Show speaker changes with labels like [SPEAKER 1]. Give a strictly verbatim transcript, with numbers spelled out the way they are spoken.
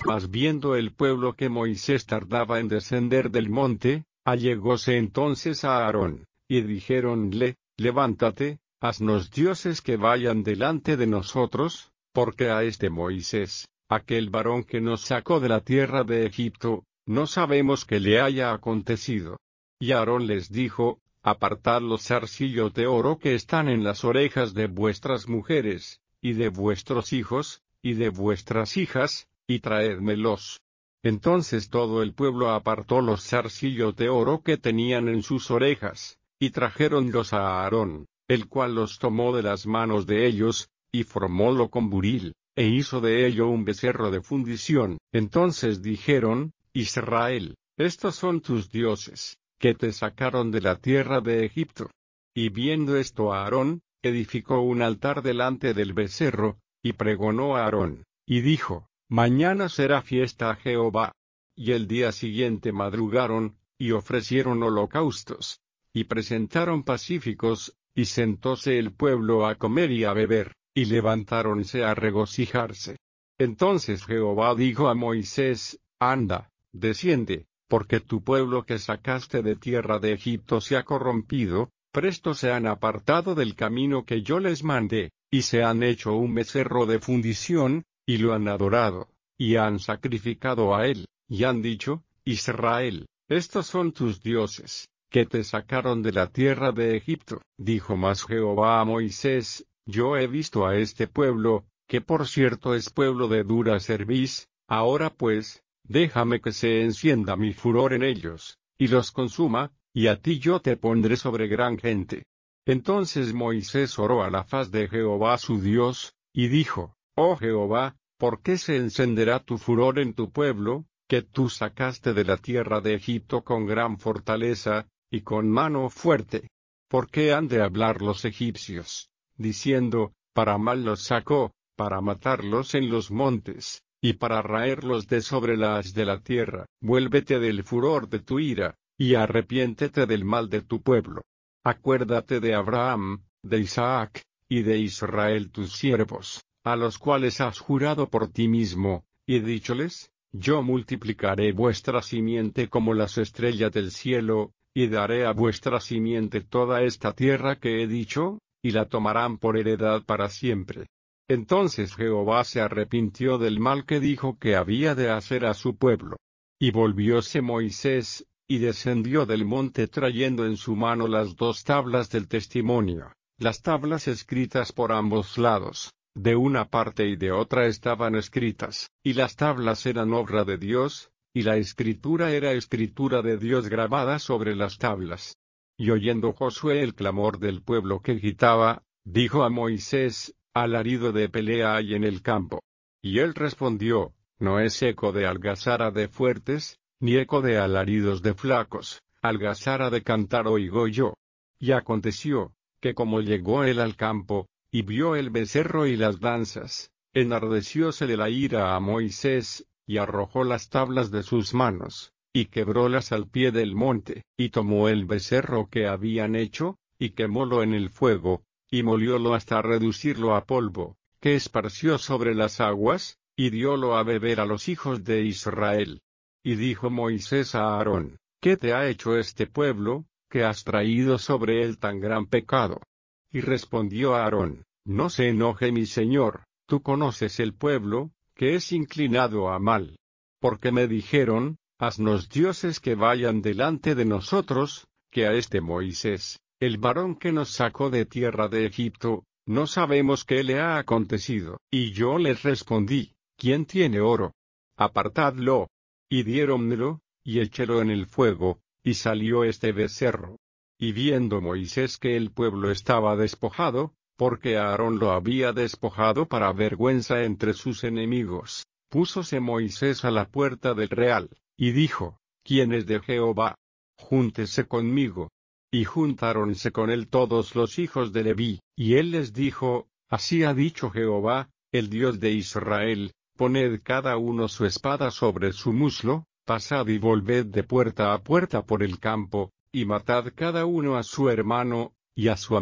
[SPEAKER 1] Mas viendo el pueblo que Moisés tardaba en descender del monte, allegóse entonces a Aarón, y dijéronle, levántate, haznos dioses que vayan delante de nosotros, porque a este Moisés, aquel varón que nos sacó de la tierra de Egipto, no sabemos qué le haya acontecido. Y Aarón les dijo, apartad los zarcillos de oro que están en las orejas de vuestras mujeres, y de vuestros hijos, y de vuestras hijas, y traédmelos. Entonces todo el pueblo apartó los zarcillos de oro que tenían en sus orejas, y trajéronlos a Aarón, el cual los tomó de las manos de ellos, y formólo con buril, e hizo de ello un becerro de fundición. Entonces dijeron, Israel, estos son tus dioses, que te sacaron de la tierra de Egipto. Y viendo esto Aarón, edificó un altar delante del becerro, y pregonó a Aarón, y dijo, mañana será fiesta a Jehová. Y el día siguiente madrugaron, y ofrecieron holocaustos, y presentaron pacíficos, y sentóse el pueblo a comer y a beber, y levantáronse a regocijarse. Entonces Jehová dijo a Moisés, anda, desciende, porque tu pueblo que sacaste de tierra de Egipto se ha corrompido, presto se han apartado del camino que yo les mandé, y se han hecho un becerro de fundición, y lo han adorado, y han sacrificado a él, y han dicho, Israel, estos son tus dioses, que te sacaron de la tierra de Egipto. Dijo más Jehová a Moisés, yo he visto a este pueblo, que por cierto es pueblo de dura cerviz, ahora pues, déjame que se encienda mi furor en ellos, y los consuma, y a ti yo te pondré sobre gran gente. Entonces Moisés oró a la faz de Jehová su Dios, y dijo, oh Jehová, ¿por qué se encenderá tu furor en tu pueblo, que tú sacaste de la tierra de Egipto con gran fortaleza, y con mano fuerte? ¿Por qué han de hablar los egipcios, diciendo, para mal los sacó, para matarlos en los montes, y para raerlos de sobre la haz de la tierra? Vuélvete del furor de tu ira, y arrepiéntete del mal de tu pueblo. Acuérdate de Abraham, de Isaac, y de Israel tus siervos, a los cuales has jurado por ti mismo, y dícholes, yo multiplicaré vuestra simiente como las estrellas del cielo, y daré a vuestra simiente toda esta tierra que he dicho, y la tomarán por heredad para siempre. Entonces Jehová se arrepintió del mal que dijo que había de hacer a su pueblo. Y volvióse Moisés, y descendió del monte trayendo en su mano las dos tablas del testimonio, las tablas escritas por ambos lados, de una parte y de otra estaban escritas, y las tablas eran obra de Dios, y la escritura era escritura de Dios grabada sobre las tablas. Y oyendo Josué el clamor del pueblo que gritaba, dijo a Moisés, alarido de pelea hay en el campo. Y él respondió, no es eco de algazara de fuertes, ni eco de alaridos de flacos, algazara de cantar oigo yo. Y aconteció, que como llegó él al campo, y vio el becerro y las danzas, enardecióse de la ira a Moisés, y arrojó las tablas de sus manos, y quebrólas al pie del monte, y tomó el becerro que habían hecho, y quemólo en el fuego, y moliólo hasta reducirlo a polvo, que esparció sobre las aguas, y diólo a beber a los hijos de Israel. Y dijo Moisés a Aarón, ¿qué te ha hecho este pueblo, que has traído sobre él tan gran pecado? Y respondió Aarón, no se enoje mi señor, tú conoces el pueblo, que es inclinado a mal. Porque me dijeron, haznos dioses que vayan delante de nosotros, que a este Moisés, el varón que nos sacó de tierra de Egipto, no sabemos qué le ha acontecido. Y yo les respondí, ¿quién tiene oro? Apartadlo. Y diéronmelo, y echélo en el fuego, y salió este becerro. Y viendo Moisés que el pueblo estaba despojado, porque Aarón lo había despojado para vergüenza entre sus enemigos, púsose Moisés a la puerta del real, y dijo, ¿quién es de Jehová? Júntese conmigo. Y juntáronse con él todos los hijos de Leví, y él les dijo, así ha dicho Jehová, el Dios de Israel, poned cada uno su espada sobre su muslo, pasad y volved de puerta a puerta por el campo, y matad cada uno a su hermano, y a su amigo.